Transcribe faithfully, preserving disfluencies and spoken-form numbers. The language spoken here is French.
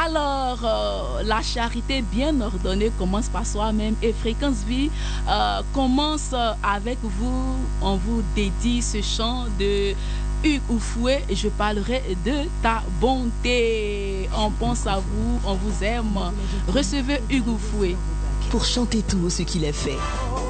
Alors, euh, la charité bien ordonnée commence par soi-même et Fréquence Vie euh, commence avec vous. On vous dédie ce chant de Hugues Oufoué et je parlerai de ta bonté. On pense à vous, on vous aime. Recevez Hugues Oufoué. Pour chanter tout ce qu'il a fait.